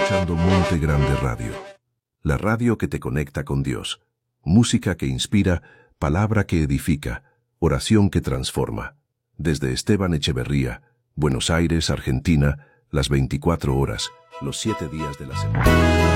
escuchando Monte Grande Radio, la radio que te conecta con Dios. Música que inspira, palabra que edifica, oración que transforma. Desde Esteban Echeverría, Buenos Aires, Argentina, las 24 horas, los 7 días de la semana.